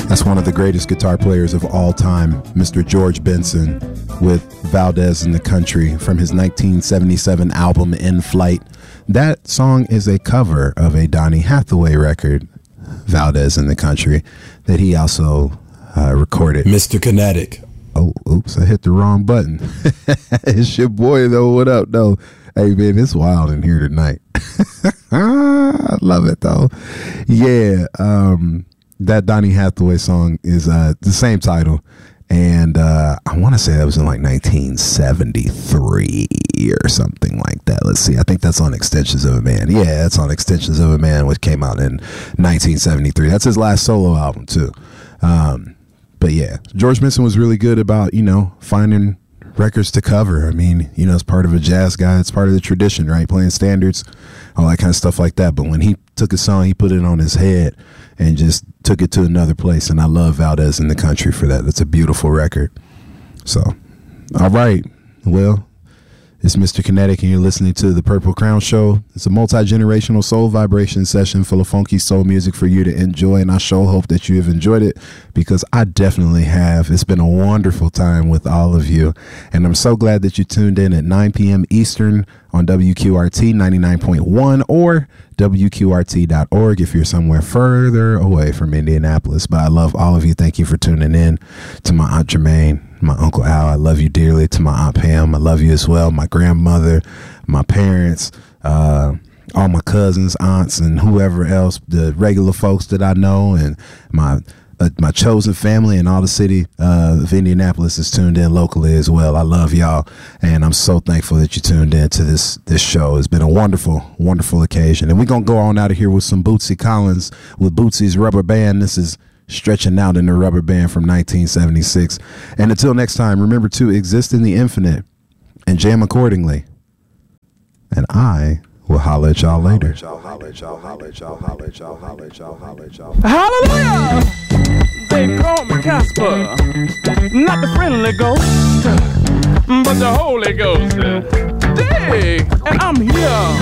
That's one of the greatest guitar players of all time, Mr. George Benson, with Valdez in the Country from his 1977 album In Flight. That song is a cover of a Donny Hathaway record, Valdez in the Country, that he also recorded. Mr. Kinetic. Oh, oops, I hit the wrong button. It's your boy, though. What up, though? Hey, man, it's wild in here tonight. I love it, though. Yeah, that Donny Hathaway song is the same title. And I want to say that was in like 1973 or something like that. Let's see. I think that's on Extensions of a Man. Yeah, that's on Extensions of a Man, which came out in 1973. That's his last solo album, too. But yeah, George Benson was really good about, finding records to cover. I mean, it's part of a jazz guy. It's part of the tradition, right? Playing standards, all that kind of stuff like that. But when he took a song, he put it on his head and just took it to another place. And I love Valdez in the Country for that. That's a beautiful record. So, all right. Well, it's Mr. Kinetic, and you're listening to the Purple Crown Show. It's a multi-generational soul vibration session full of funky soul music for you to enjoy, and I sure hope that you have enjoyed it, because I definitely have. It's been a wonderful time with all of you, and I'm so glad that you tuned in at 9 p.m. Eastern on WQRT 99.1 or WQRT.org if you're somewhere further away from Indianapolis. But I love all of you. Thank you for tuning in. To my Aunt Jermaine, my Uncle Al, I love you dearly. To my Aunt Pam, I love you as well. My grandmother, my parents, all my cousins, aunts, and whoever else, the regular folks that I know, and my chosen family, and all the city of Indianapolis is tuned in locally as well. I love y'all, and I'm so thankful that you tuned in to this show. It's been a wonderful, wonderful occasion, and we're going to go on out of here with some Bootsy Collins with Bootsy's Rubber Band. This is Stretching Out in the Rubber Band from 1976. And until next time, remember to exist in the infinite and jam accordingly. And I will holler at y'all later. Hallelujah! They call me Casper, not the friendly ghost, but the Holy Ghost. Dig, and I'm here